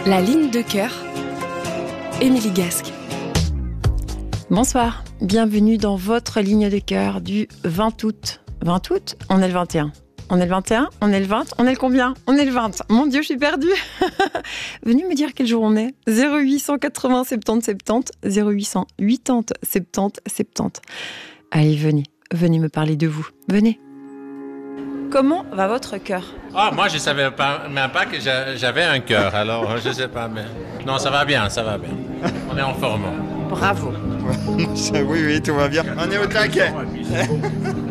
La ligne de cœur, Émilie Gasque. Bonsoir, bienvenue dans votre ligne de cœur du 20 août. 20 août, on est le 21. On est le 21, on est le 20, on est le combien ? On est le 20. Mon Dieu, je suis perdue. Venez me dire quel jour on est. 0880 70 70, 0800 80 70 70. Allez, venez me parler de vous. Venez. Comment va votre cœur ? Ah, moi, je ne savais même pas que j'avais un cœur, alors je ne sais pas. Mais... Non, ça va bien. On est en forme. Bravo. Oui, tout va bien. On est au taquet.